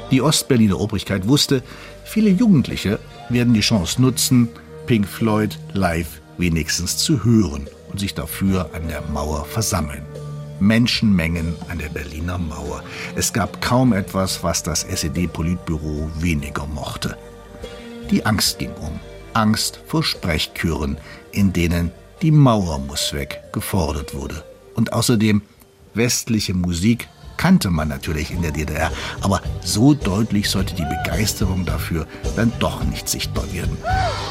Die Ostberliner Obrigkeit wusste, viele Jugendliche werden die Chance nutzen, Pink Floyd live wenigstens zu hören und sich dafür an der Mauer versammeln. Menschenmengen an der Berliner Mauer. Es gab kaum etwas, was das SED-Politbüro weniger mochte. Die Angst ging um. Angst vor Sprechchören, in denen die Mauer muss weg gefordert wurde. Und außerdem, westliche Musik kannte man natürlich in der DDR, aber so deutlich sollte die Begeisterung dafür dann doch nicht sichtbar werden.